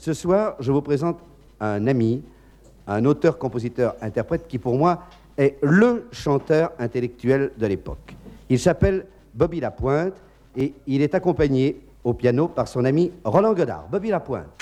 Ce soir, je vous présente un ami, un auteur, compositeur, interprète qui pour moi est le chanteur intellectuel de l'époque. Il s'appelle Bobby Lapointe et il est accompagné au piano par son ami Roland Godard. Bobby Lapointe.